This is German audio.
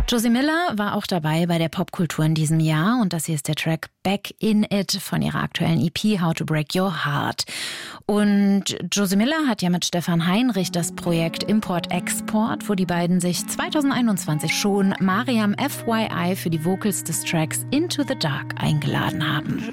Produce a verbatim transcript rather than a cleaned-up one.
Josie Miller war auch dabei bei der Popkultur in diesem Jahr und das hier ist der Track Back in It von ihrer aktuellen E P How to Break Your Heart. Und Josie Miller hat ja mit Stefan Heinrich das Projekt Import-Export, wo die beiden sich zwanzig einundzwanzig schon Mariam F Y I für die Vocals des Tracks Into the Dark eingeladen haben.